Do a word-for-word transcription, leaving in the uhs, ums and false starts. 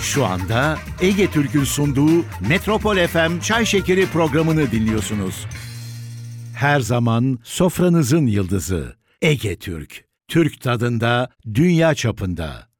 Şu anda Ege Türk'ün sunduğu Metropol F M Çay Şekeri programını dinliyorsunuz. Her zaman sofranızın yıldızı Ege Türk. Türk tadında, dünya çapında.